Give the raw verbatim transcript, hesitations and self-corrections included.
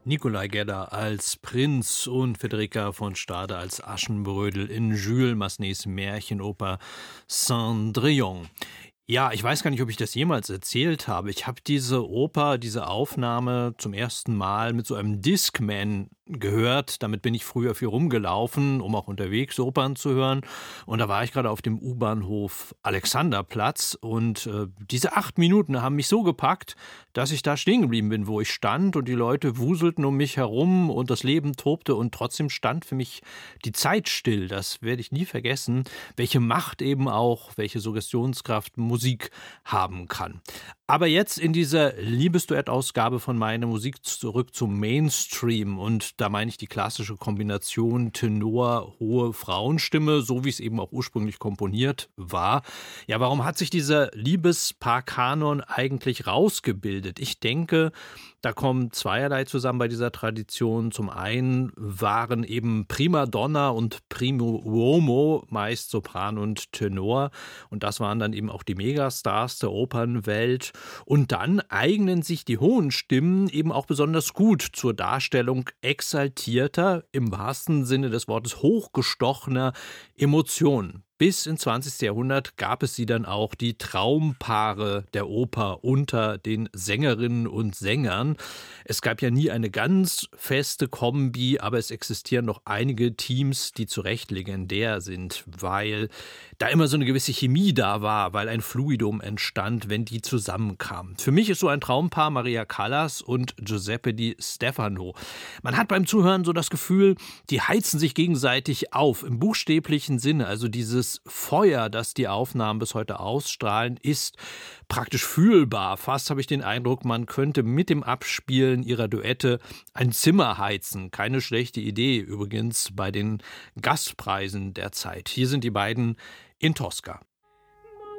Nikolai Gedda als Prinz und Federica von Stade als Aschenbrödel in Jules Massenets Märchenoper Cendrillon. Ja, ich weiß gar nicht, ob ich das jemals erzählt habe. Ich habe diese Oper, diese Aufnahme zum ersten Mal mit so einem Discman gehört. Damit bin ich früher viel rumgelaufen, um auch unterwegs Opern zu hören. Und da war ich gerade auf dem U-Bahnhof Alexanderplatz. Und äh, diese acht Minuten haben mich so gepackt, dass ich da stehen geblieben bin, wo ich stand. Und die Leute wuselten um mich herum und das Leben tobte. Und trotzdem stand für mich die Zeit still. Das werde ich nie vergessen, welche Macht eben auch, welche Suggestionskraft Musik haben kann. Aber jetzt in dieser Liebesduett-Ausgabe von Meine Musik zurück zum Mainstream. Und da meine ich die klassische Kombination Tenor, hohe Frauenstimme, so wie es eben auch ursprünglich komponiert war. Ja, warum hat sich dieser Liebespaar-Kanon eigentlich rausgebildet? Ich denke, da kommen zweierlei zusammen bei dieser Tradition. Zum einen waren eben Primadonna und Primo Uomo, meist Sopran und Tenor. Und das waren dann eben auch die Megastars der Opernwelt. Und dann eignen sich die hohen Stimmen eben auch besonders gut zur Darstellung exaltierter, im wahrsten Sinne des Wortes hochgestochener Emotionen. Bis ins zwanzigste Jahrhundert gab es sie dann auch, die Traumpaare der Oper unter den Sängerinnen und Sängern. Es gab ja nie eine ganz feste Kombi, aber es existieren noch einige Teams, die zu Recht legendär sind, weil da immer so eine gewisse Chemie da war, weil ein Fluidum entstand, wenn die zusammenkamen. Für mich ist so ein Traumpaar Maria Callas und Giuseppe Di Stefano. Man hat beim Zuhören so das Gefühl, die heizen sich gegenseitig auf, im buchstäblichen Sinne, also dieses Feuer, das die Aufnahmen bis heute ausstrahlen, ist praktisch fühlbar. Fast habe ich den Eindruck, man könnte mit dem Abspielen ihrer Duette ein Zimmer heizen. Keine schlechte Idee übrigens bei den Gastpreisen der Zeit. Hier sind die beiden in Tosca.